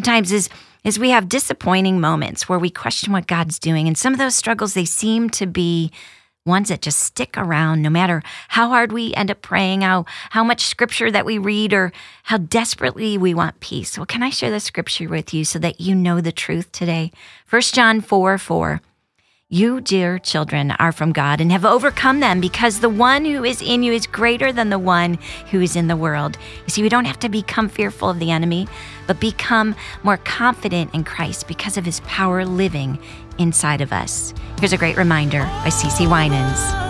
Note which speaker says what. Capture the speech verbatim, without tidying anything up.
Speaker 1: Sometimes as, as we have disappointing moments where we question what God's doing, and some of those struggles, they seem to be ones that just stick around no matter how hard we end up praying, how, how much scripture that we read, or how desperately we want peace. Well, can I share the scripture with you so that you know the truth today? First John four four. You, dear children, are from God and have overcome them, because the one who is in you is greater than the one who is in the world. You see, we don't have to become fearful of the enemy, but become more confident in Christ because of his power living inside of us. Here's a great reminder by C C Winans.